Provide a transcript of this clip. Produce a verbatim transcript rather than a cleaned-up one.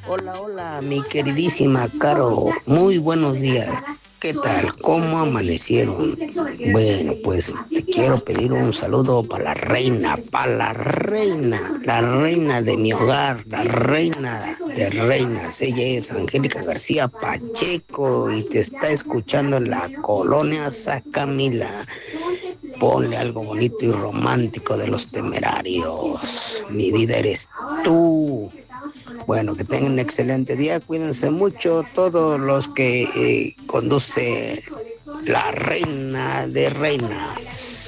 Hola, hola, mi queridísima Caro. Muy buenos días. ¿Qué tal? ¿Cómo amanecieron? Bueno, pues te quiero pedir un saludo para la reina, para la reina, la reina de mi hogar, la reina de reinas. Ella es Angélica García Pacheco y te está escuchando en la colonia Sacamila. Ponle algo bonito y romántico de Los Temerarios. Mi vida eres tú. Bueno, que tengan un excelente día, cuídense mucho todos los que eh, conduce la reina de reinas.